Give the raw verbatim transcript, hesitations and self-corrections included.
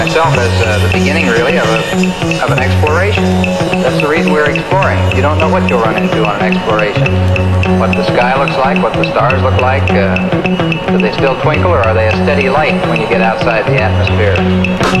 Itself as uh, the beginning, really, of, a, of an exploration. That's the reason we're exploring. You don't know what you'll run into on an exploration. What the sky looks like, what the stars look like. Uh, do they still twinkle, or are they a steady light when you get outside the atmosphere?